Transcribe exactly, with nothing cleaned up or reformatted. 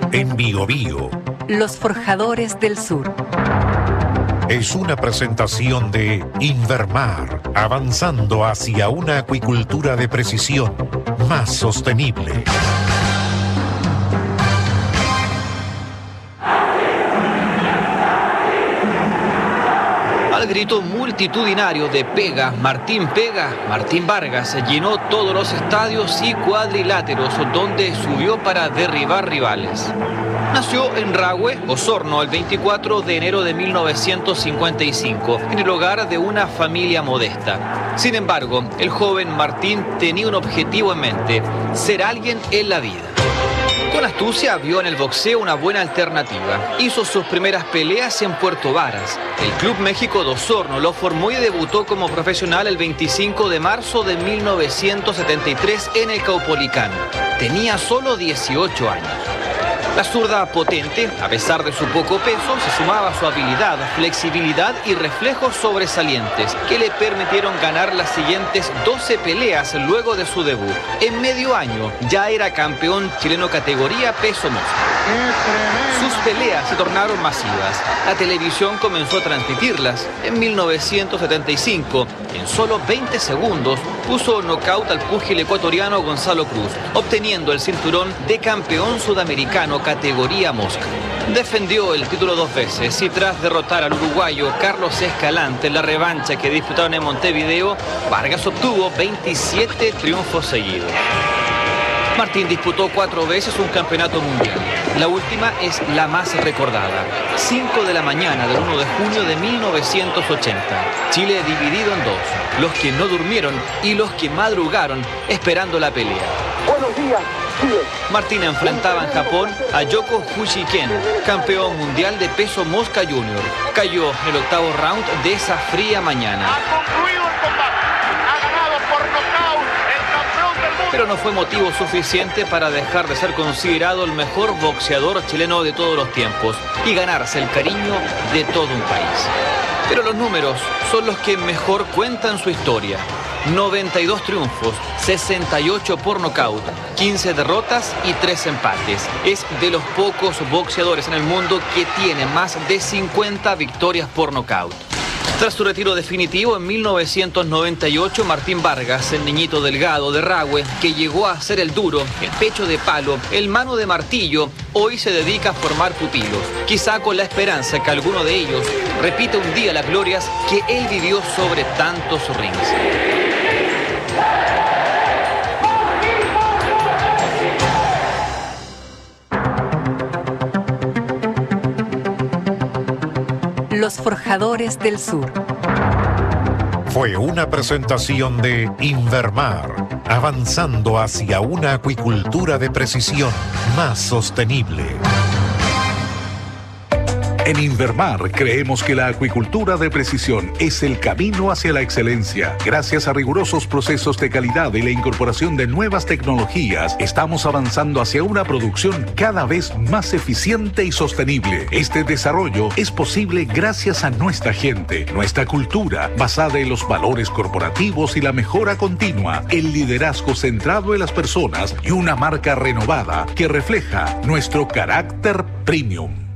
En Bío Bío, Los Forjadores del Sur. Es una presentación de Invermar, avanzando hacia una acuicultura de precisión más sostenible. Al grito multitudinario de Pega, Martín Pega, Martín Vargas llenó todos los estadios y cuadriláteros donde subió para derribar rivales. Nació en Rahue, Osorno, el veinticuatro de enero de mil novecientos cincuenta y cinco, en el hogar de una familia modesta. Sin embargo, el joven Martín tenía un objetivo en mente: ser alguien en la vida. Con astucia vio en el boxeo una buena alternativa. Hizo sus primeras peleas en Puerto Varas. El Club México de Osorno lo formó y debutó como profesional el veinticinco de marzo de mil novecientos setenta y tres en el Caupolicán. Tenía solo dieciocho años. La zurda potente, a pesar de su poco peso, se sumaba a su habilidad, flexibilidad y reflejos sobresalientes que le permitieron ganar las siguientes doce peleas luego de su debut. En medio año ya era campeón chileno categoría peso mosca. Sus peleas se tornaron masivas. La televisión comenzó a transmitirlas. En mil novecientos setenta y cinco, en solo veinte segundos, puso nocaut al púgil ecuatoriano Gonzalo Cruz, obteniendo el cinturón de campeón sudamericano categoría mosca. Defendió el título dos veces y tras derrotar al uruguayo Carlos Escalante en la revancha que disputaron en Montevideo, Vargas obtuvo veintisiete triunfos seguidos. Martín disputó cuatro veces un campeonato mundial. La última es la más recordada. cinco de la mañana del uno de junio de mil novecientos ochenta. Chile dividido en dos. Los que no durmieron y los que madrugaron esperando la pelea. Buenos días, Chile. Martín enfrentaba en Japón a Yoko Fujii-Ken, campeón mundial de peso mosca junior. Cayó en el octavo round de esa fría mañana. Ha concluido el combate. Ha ganado por nocaut el campeón del mundo. Pero no fue motivo suficiente para dejar de ser considerado el mejor boxeador chileno de todos los tiempos y ganarse el cariño de todo un país. Pero los números son los que mejor cuentan su historia. noventa y dos triunfos, sesenta y ocho por nocaut, quince derrotas y tres empates. Es de los pocos boxeadores en el mundo que tiene más de cincuenta victorias por nocaut. Tras su retiro definitivo en mil novecientos noventa y ocho, Martín Vargas, el niñito delgado de Rahue, que llegó a ser el duro, el pecho de palo, el mano de martillo, hoy se dedica a formar pupilos, quizá con la esperanza que alguno de ellos repita un día las glorias que él vivió sobre tantos rings. Los Forjadores del Sur. Fue una presentación de Invermar, avanzando hacia una acuicultura de precisión más sostenible. En Invermar creemos que la acuicultura de precisión es el camino hacia la excelencia. Gracias a rigurosos procesos de calidad y la incorporación de nuevas tecnologías, estamos avanzando hacia una producción cada vez más eficiente y sostenible. Este desarrollo es posible gracias a nuestra gente, nuestra cultura, basada en los valores corporativos y la mejora continua, el liderazgo centrado en las personas y una marca renovada que refleja nuestro carácter premium.